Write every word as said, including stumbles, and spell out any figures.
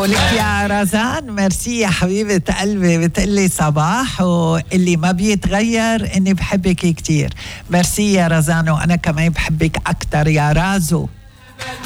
ولك يا رزان ميرسي يا حبيبة قلبي، بتقلي صباح واللي ما بيتغير اني بحبك كتير. ميرسي يا رزان، وانا كمان بحبك اكتر يا رازو.